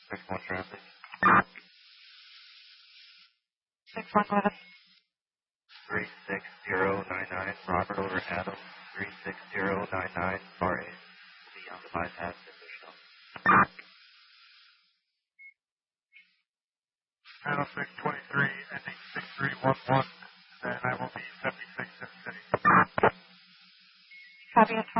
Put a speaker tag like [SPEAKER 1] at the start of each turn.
[SPEAKER 1] 6-1 traffic.
[SPEAKER 2] 6-1 with us.
[SPEAKER 1] 36099, Robert over Adam, 36099, car 8, be on the bypass in Michelle.
[SPEAKER 3] Channel 623, ending 6311, and I will be 76 in the city.
[SPEAKER 2] Copy, it's